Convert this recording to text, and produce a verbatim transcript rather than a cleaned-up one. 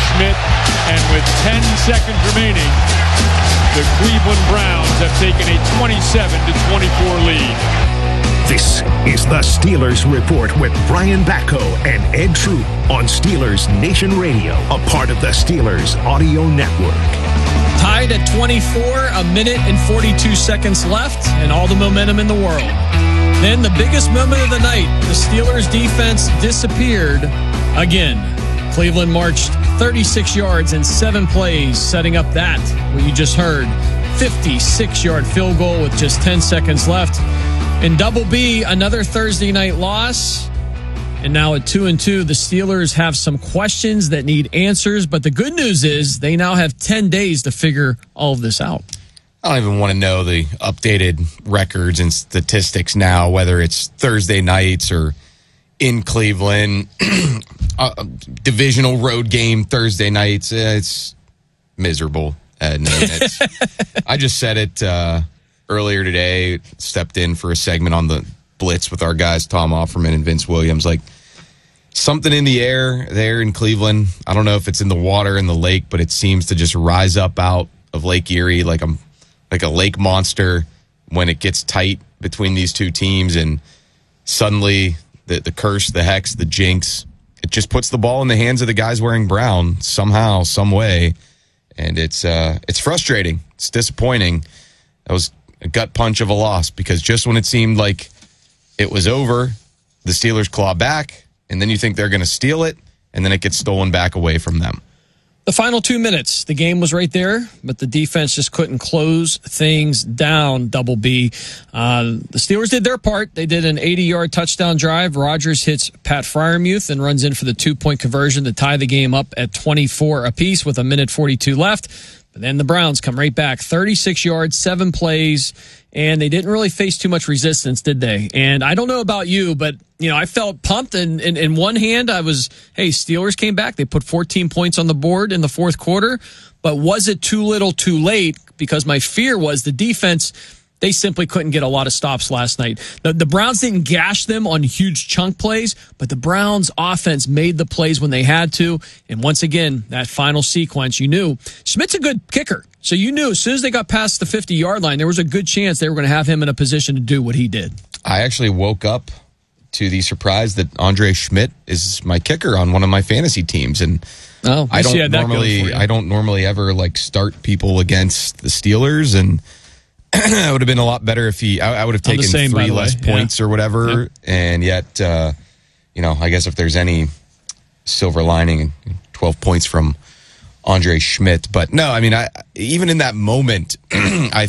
Schmidt, and with ten seconds remaining, the Cleveland Browns have taken a twenty-seven to twenty-four lead. This is the Steelers Report with Brian Batko and Ed Troop on Steelers Nation Radio, a part of the Steelers Audio Network. Tied at twenty-four, a minute and forty-two seconds left, and all the momentum in the world. Then the biggest moment of the night, the Steelers defense disappeared again. Cleveland marched thirty-six yards in seven plays, setting up that, what you just heard, fifty-six-yard field goal with just ten seconds left. In Double B, another Thursday night loss. And now at two and two, the Steelers have some questions that need answers. But the good news is they now have ten days to figure all of this out. I don't even want to know the updated records and statistics now, whether it's Thursday nights or in Cleveland, uh, divisional road game Thursday nights. It's miserable. And it's, I just said it uh, earlier today, stepped in for a segment on the Blitz with our guys, Tom Offerman and Vince Williams. Like, something in the air there in Cleveland. I don't know if it's in the water in the lake, but it seems to just rise up out of Lake Erie like a, like a lake monster when it gets tight between these two teams. And suddenly the, the curse, the hex, the jinx, it just puts the ball in the hands of the guys wearing brown somehow, some way. And it's uh, it's frustrating. It's disappointing. That was a gut punch of a loss because just when it seemed like it was over, the Steelers claw back, and then you think they're going to steal it, and then it gets stolen back away from them. The final two minutes, the game was right there, but the defense just couldn't close things down, Double B. Uh, the Steelers did their part. They did an eighty-yard touchdown drive. Rodgers hits Pat Freiermuth and runs in for the two-point conversion to tie the game up at twenty-four apiece with a minute forty-two left. But then the Browns come right back, thirty-six yards, seven plays, and they didn't really face too much resistance, did they? And I don't know about you, but you know, I felt pumped. And in, in one hand, I was, hey, Steelers came back. They put fourteen points on the board in the fourth quarter. But was it too little too late? Because my fear was the defense, they simply couldn't get a lot of stops last night. The, the Browns didn't gash them on huge chunk plays, but the Browns offense made the plays when they had to. And once again, that final sequence, you knew Schmidt's a good kicker. So you knew as soon as they got past the fifty-yard line, there was a good chance they were going to have him in a position to do what he did. I actually woke up to the surprise that Andre Schmidt is my kicker on one of my fantasy teams. And oh, I don't normally I don't normally ever like start people against the Steelers, and it would have been a lot better if he I, I would have taken same, three less way. points yeah. or whatever. Yeah. And yet uh, you know, I guess if there's any silver lining, twelve points from Andre Schmidt. But no, I mean, I even in that moment, I